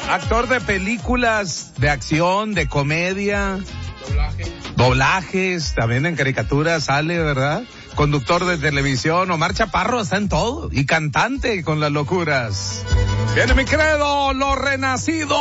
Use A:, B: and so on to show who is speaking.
A: Actor de películas de acción, de comedia. Doblajes, también en caricaturas sale, ¿verdad? Conductor de televisión, Omar Chaparro está en todo. Y cantante con las locuras. Viene mi credo, lo renacido.